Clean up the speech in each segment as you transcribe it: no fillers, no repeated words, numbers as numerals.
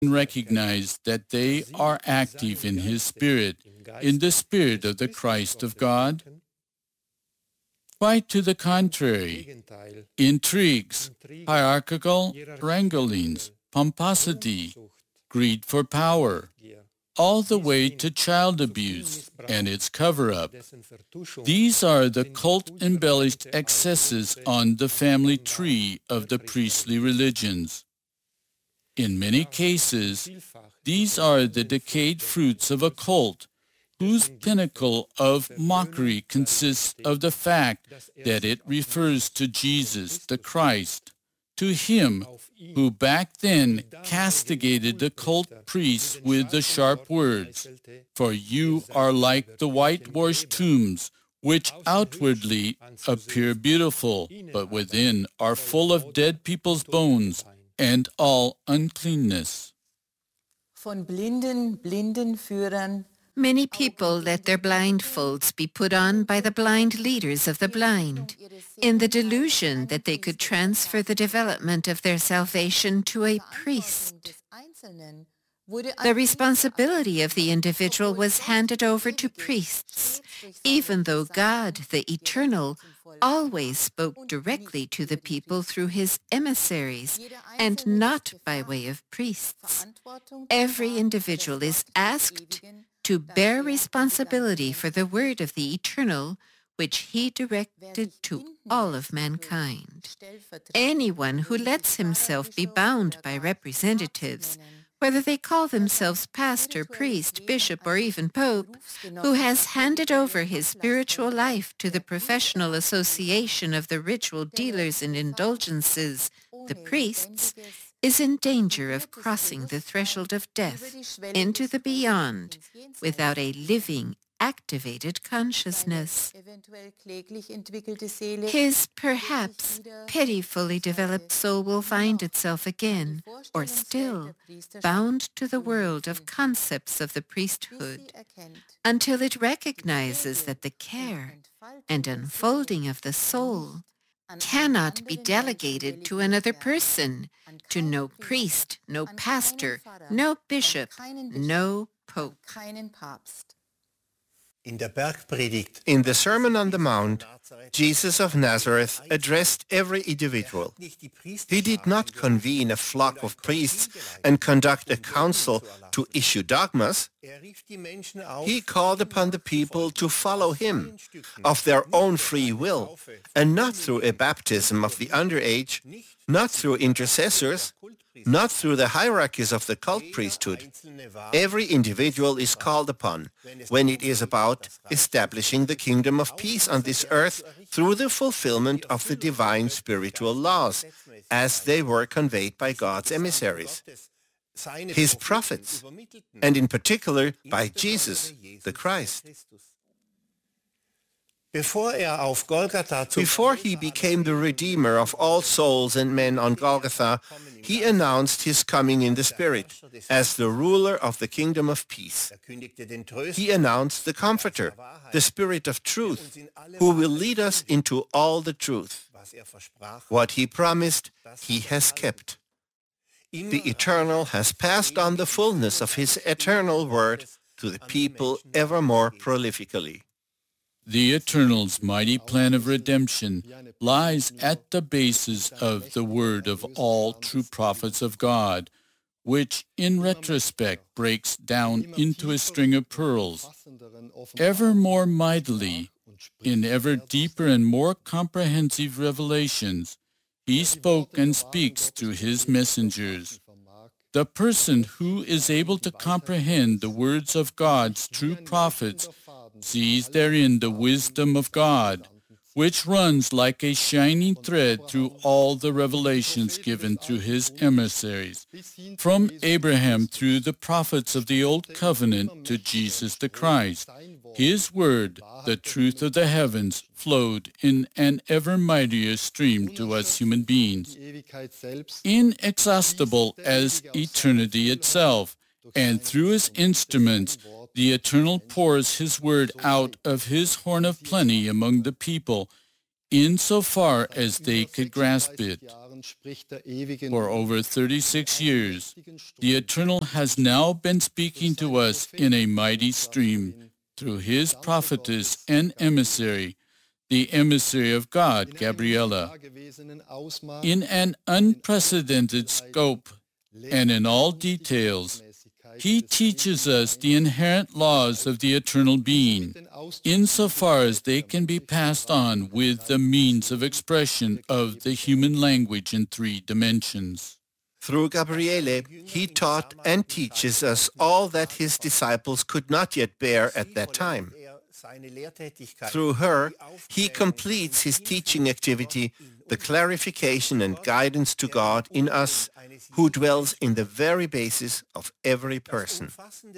recognize that they are active in His Spirit, in the Spirit of the Christ of God? Quite to the contrary. Intrigues, hierarchical wranglings, pomposity, greed for power, all the way to child abuse and its cover-up. These are the cult-embellished excesses on the family tree of the priestly religions. In many cases, these are the decayed fruits of a cult whose pinnacle of mockery consists of the fact that it refers to Jesus, the Christ, to Him who back then castigated the cult priests with the sharp words, "For you are like the whitewashed tombs, which outwardly appear beautiful, but within are full of dead people's bones and all uncleanness." Von blinden Blindenführern. Many people let their blindfolds be put on by the blind leaders of the blind, in the delusion that they could transfer the development of their salvation to a priest. The responsibility of the individual was handed over to priests, even though God, the Eternal, always spoke directly to the people through His emissaries and not by way of priests. Every individual is asked to bear responsibility for the word of the Eternal, which He directed to all of mankind. Anyone who lets himself be bound by representatives, whether they call themselves pastor, priest, bishop, or even pope, who has handed over his spiritual life to the professional association of the ritual dealers in indulgences, the priests, is in danger of crossing the threshold of death into the beyond without a living, activated consciousness. His perhaps pitifully developed soul will find itself again, or still, bound to the world of concepts of the priesthood, until it recognizes that the care and unfolding of the soul cannot be delegated to another person, to no priest, no pastor, no bishop, no pope. In the Sermon on the Mount, Jesus of Nazareth addressed every individual. He did not convene a flock of priests and conduct a council to issue dogmas. He called upon the people to follow Him of their own free will, and not through a baptism of the underage, not through intercessors, not through the hierarchies of the cult priesthood. Every individual is called upon when it is about establishing the kingdom of peace on this earth through the fulfillment of the divine spiritual laws, as they were conveyed by God's emissaries, His prophets, and in particular by Jesus, the Christ. Before He became the Redeemer of all souls and men on Golgotha, He announced His coming in the Spirit as the ruler of the kingdom of peace. He announced the Comforter, the Spirit of truth, who will lead us into all the truth. What He promised, He has kept. The Eternal has passed on the fullness of His eternal word to the people ever more prolifically. The Eternal's mighty plan of redemption lies at the basis of the word of all true prophets of God, which in retrospect breaks down into a string of pearls. Ever more mightily, in ever deeper and more comprehensive revelations, He spoke and speaks through His messengers. The person who is able to comprehend the words of God's true prophets sees therein the wisdom of God, which runs like a shining thread through all the revelations given through His emissaries, from Abraham through the prophets of the Old Covenant to Jesus the Christ. His word, the truth of the heavens, flowed in an ever mightier stream to us human beings, inexhaustible as eternity itself, and through His instruments the Eternal pours His word out of His horn of plenty among the people, insofar as they could grasp it. For over 36 years, the Eternal has now been speaking to us in a mighty stream through his prophetess and emissary, the emissary of God, Gabriela, in an unprecedented scope and in all details. He teaches us the inherent laws of the eternal being, insofar as they can be passed on with the means of expression of the human language in 3 dimensions. Through Gabriele, he taught and teaches us all that his disciples could not yet bear at that time. Through her, he completes his teaching activity, the clarification and guidance to God in us, who dwells in the very basis of every person.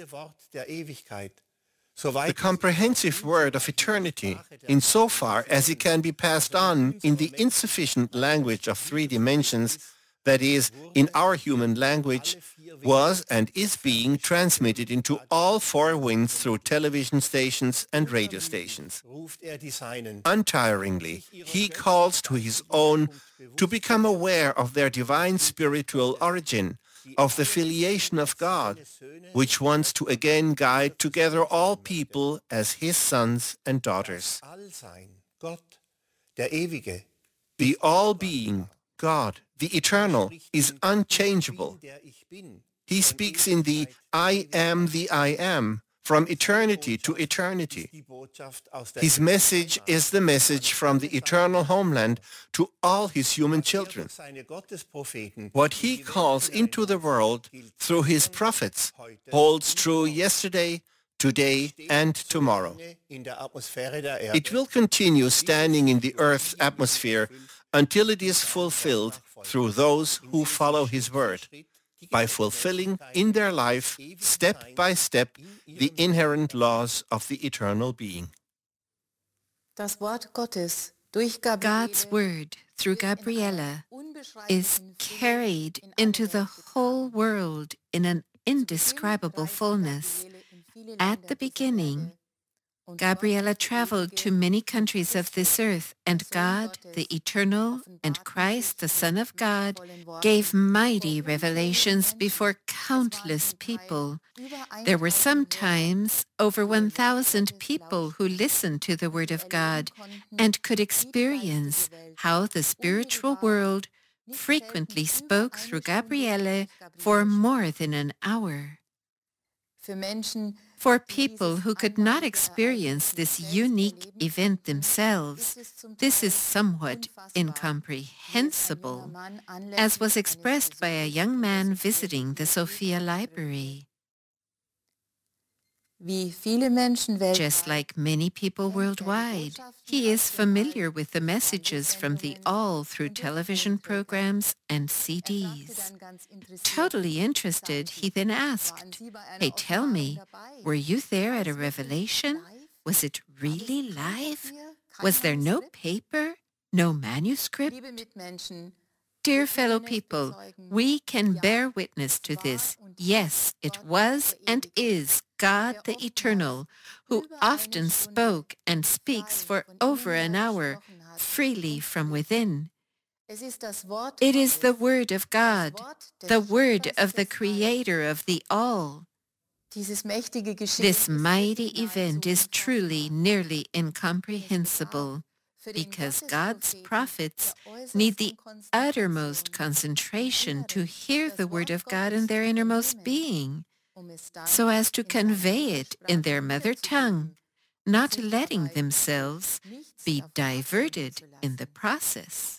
The comprehensive word of eternity, insofar as it can be passed on in the insufficient language of 3 dimensions, that is, in our human language, was and is being transmitted into all 4 winds through television stations and radio stations. Untiringly, he calls to his own to become aware of their divine spiritual origin, of the filiation of God, which wants to again guide together all people as his sons and daughters. The all-being, God, the Eternal, is unchangeable. He speaks in the I am, from eternity to eternity. His message is the message from the eternal homeland to all his human children. What he calls into the world through his prophets holds true yesterday, today, and tomorrow. It will continue standing in the earth's atmosphere until it is fulfilled through those who follow his word, by fulfilling in their life, step by step, the inherent laws of the eternal being. God's word through Gabriela is carried into the whole world in an indescribable fullness. At the beginning, Gabriela traveled to many countries of this earth, and God, the Eternal, and Christ, the Son of God, gave mighty revelations before countless people. There were sometimes over 1,000 people who listened to the Word of God and could experience how the spiritual world frequently spoke through Gabriele for more than an hour. For people who could not experience this unique event themselves, this is somewhat incomprehensible, as was expressed by a young man visiting the Sophia Library. Just like many people worldwide, he is familiar with the messages from the All through television programs and CDs. Totally interested, he then asked, "Hey, tell me, were you there at a revelation? Was it really live? Was there no paper, no manuscript?" Dear fellow people, we can bear witness to this. Yes, it was and is God the Eternal, who often spoke and speaks for over an hour, freely from within. It is the Word of God, the Word of the Creator of the All. This mighty event is truly nearly incomprehensible, because God's prophets need the uttermost concentration to hear the Word of God in their innermost being, so as to convey it in their mother tongue, not letting themselves be diverted in the process.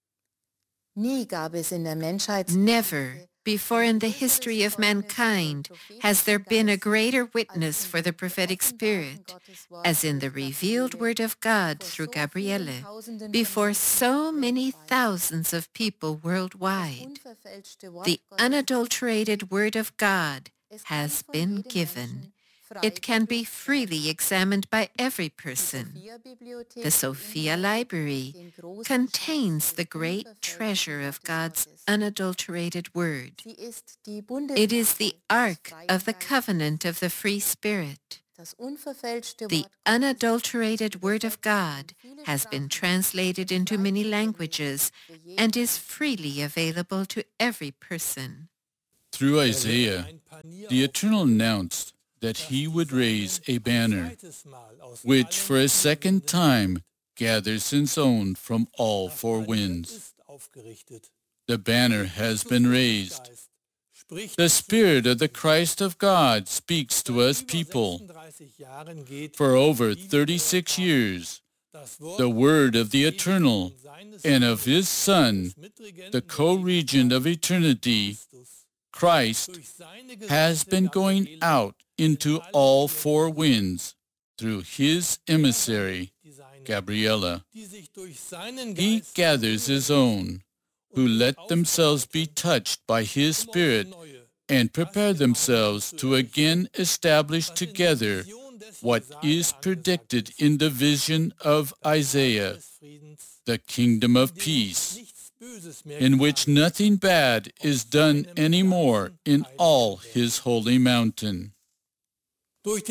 Never before in the history of mankind has there been a greater witness for the prophetic spirit, as in the revealed Word of God through Gabriele, before so many thousands of people worldwide. The unadulterated Word of God has been given. It can be freely examined by every person. The Sophia Library contains the great treasure of God's unadulterated Word. It is the Ark of the Covenant of the Free Spirit. The unadulterated Word of God has been translated into many languages and is freely available to every person. Through Isaiah, the Eternal announced that he would raise a banner, which for a second time gathers his own from all four winds. The banner has been raised. The Spirit of the Christ of God speaks to us people. For over 36 years, the Word of the Eternal and of His Son, the co-regent of eternity, Christ, has been going out into all four winds through His emissary, Gabriella. He gathers His own, who let themselves be touched by His Spirit and prepare themselves to again establish together what is predicted in the vision of Isaiah, the kingdom of peace, in which nothing bad is done anymore in all His holy mountain. Through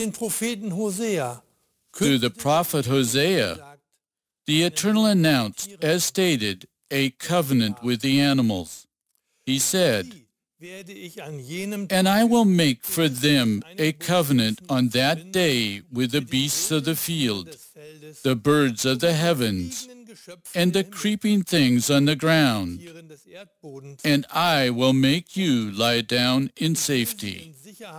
the prophet Hosea, the Eternal announced, as stated, a covenant with the animals. He said, "And I will make for them a covenant on that day with the beasts of the field, the birds of the heavens, and the creeping things on the ground. And I will make you lie down in safety."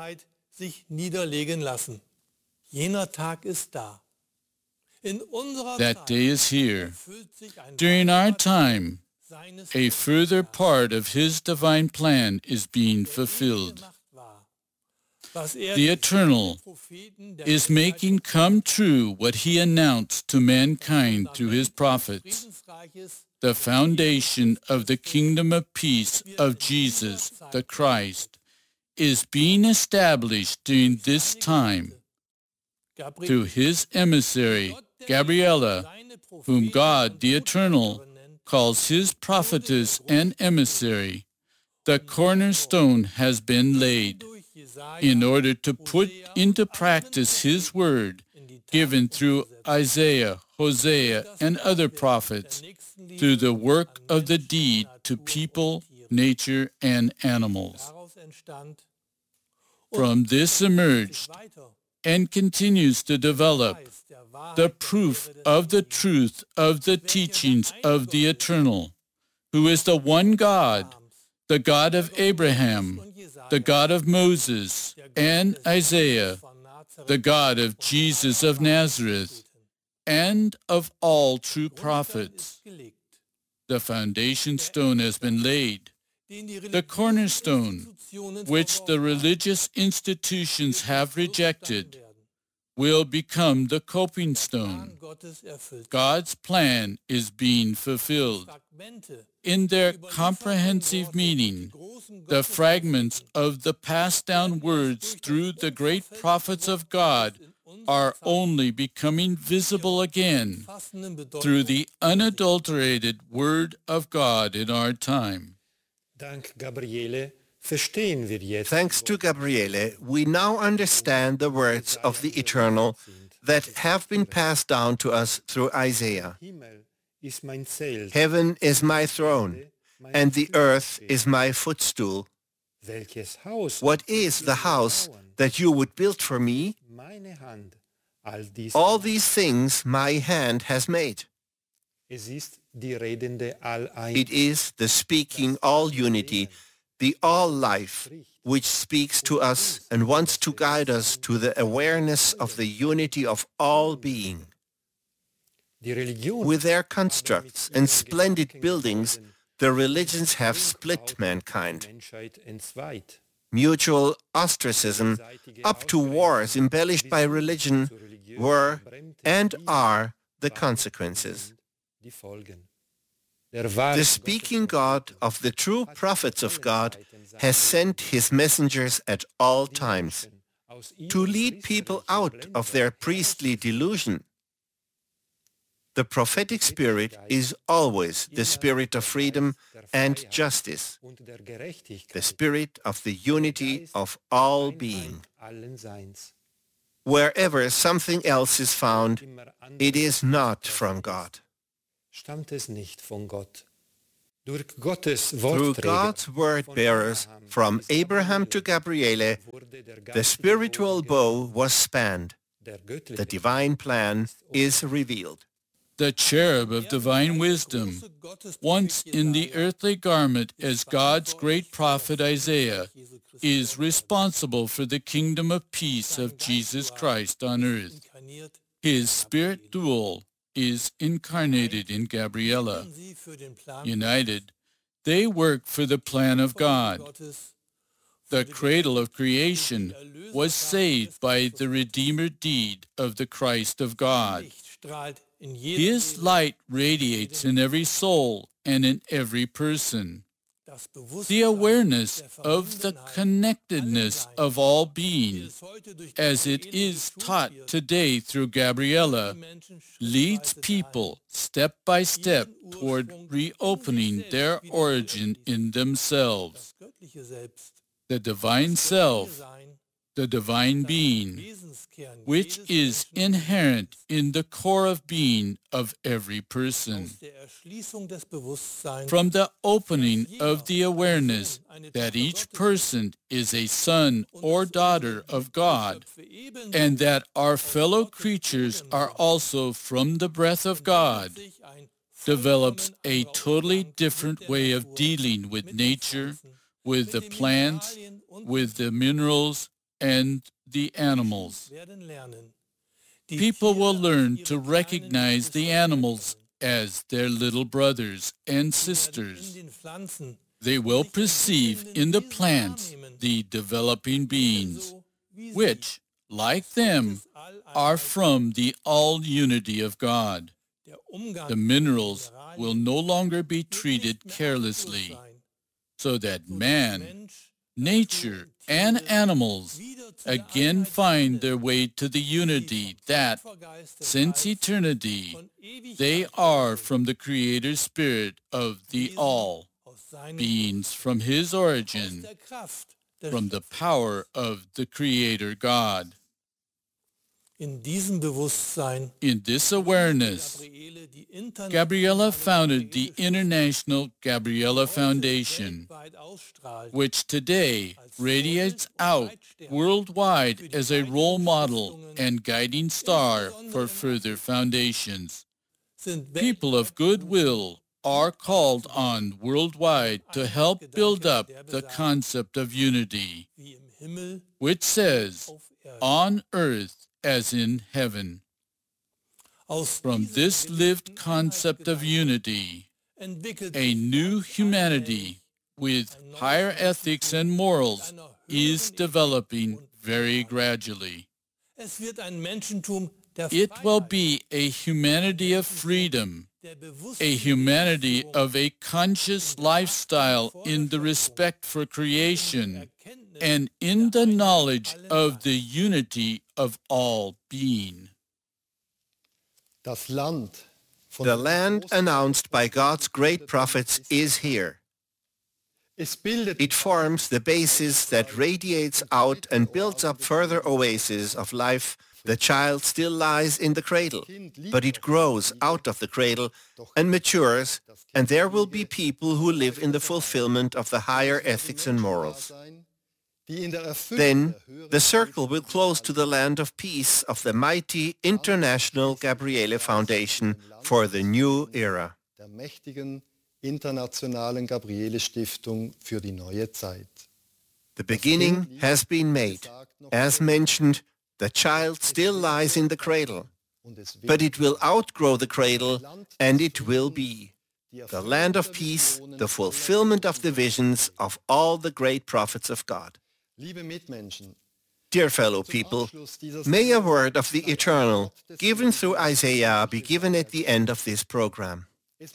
That day is here. During our time, a further part of His divine plan is being fulfilled. The Eternal is making come true what He announced to mankind through His prophets. The foundation of the kingdom of peace of Jesus, the Christ, is being established during this time through His emissary, Gabriella, whom God, the Eternal, calls His prophetess and emissary. The cornerstone has been laid in order to put into practice His word given through Isaiah, Hosea, and other prophets through the work of the deed to people, nature, and animals. From this emerged and continues to develop the proof of the truth of the teachings of the Eternal, who is the one God, the God of Abraham, the God of Moses and Isaiah, the God of Jesus of Nazareth, and of all true prophets. The foundation stone has been laid. The cornerstone, which the religious institutions have rejected, will become the coping stone. God's plan is being fulfilled. In their comprehensive meaning, the fragments of the passed down words through the great prophets of God are only becoming visible again through the unadulterated Word of God in our time. Thanks to Gabriele, we now understand the words of the Eternal that have been passed down to us through Isaiah. Heaven is my throne, and the earth is my footstool. What is the house that you would build for me? All these things my hand has made. It is the speaking all-unity, the all-life, which speaks to us and wants to guide us to the awareness of the unity of all being. With their constructs and splendid buildings, the religions have split mankind. Mutual ostracism, up to wars embellished by religion, were and are the consequences. The speaking God of the true prophets of God has sent His messengers at all times to lead people out of their priestly delusion. The prophetic spirit is always the spirit of freedom and justice, the spirit of the unity of all being. Wherever something else is found, it is not from God. Stammt es nicht von Gott. Durch Gottes Through Wortträger God's word bearers, from Abraham to Gabriele, wurde der the spiritual bow was spanned. der The göttliche divine plan is revealed. The cherub of divine wisdom, once in the earthly garment as God's great prophet Isaiah, is responsible for the kingdom of peace of Jesus Christ on earth. His spirit dual is incarnated in Gabriela. United, they work for the plan of God. The cradle of creation was saved by the Redeemer deed of the Christ of God. His light radiates in every soul and in every person. The awareness of the connectedness of all beings, as it is taught today through Gabriela, leads people step by step toward reopening their origin in themselves. The divine self, the divine being, which is inherent in the core of being of every person. From the opening of the awareness that each person is a son or daughter of God, and that our fellow creatures are also from the breath of God, develops a totally different way of dealing with nature, with the plants, with the minerals, and the animals. People will learn to recognize the animals as their little brothers and sisters. They will perceive in the plants the developing beings, which, like them, are from the all-unity of God. The minerals will no longer be treated carelessly, so that man, nature, and animals again find their way to the unity that, since eternity, they are from the Creator Spirit of the All, beings from His origin, from the power of the Creator God. In this awareness, Gabriela founded the International Gabriela Foundation, which today radiates out worldwide as a role model and guiding star for further foundations. People of goodwill are called on worldwide to help build up the concept of unity, which says, on earth as in heaven. From this lived concept of unity, a new humanity with higher ethics and morals is developing very gradually. It will be a humanity of freedom, a humanity of a conscious lifestyle in the respect for creation and in the knowledge of the unity of all being. The land announced by God's great prophets is here. It forms the basis that radiates out and builds up further oases of life. The child still lies in the cradle, but it grows out of the cradle and matures, and there will be people who live in the fulfillment of the higher ethics and morals. Then the circle will close to the land of peace of the mighty International Gabriele Foundation for the new era. Internationalen Gabriele Stiftung für die neue Zeit. The beginning has been made. As mentioned, the child still lies in the cradle, but it will outgrow the cradle, and it will be the land of peace, the fulfillment of the visions of all the great prophets of God. Dear fellow people, may a word of the eternal, given through Isaiah, be given at the end of this program.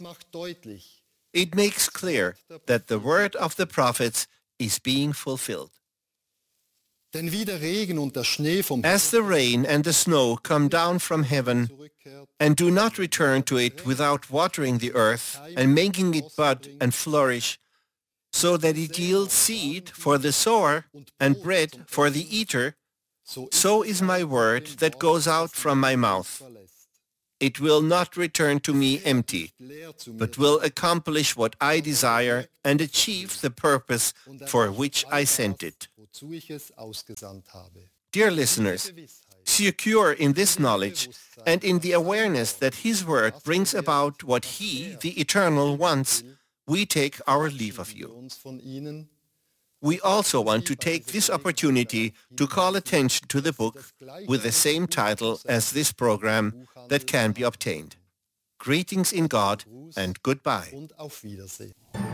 It makes clear that the word of the prophets is being fulfilled. As the rain and the snow come down from heaven and do not return to it without watering the earth and making it bud and flourish, so that it yields seed for the sower and bread for the eater, So is my word that goes out from my mouth. It will not return to me empty, but will accomplish what I desire and achieve the purpose for which I sent it. Dear listeners, secure in this knowledge and in the awareness that His word brings about what He, the Eternal, wants, we take our leave of you. We also want to take this opportunity to call attention to the book with the same title as this program that can be obtained. Greetings in God and goodbye. Und auf Wiedersehen.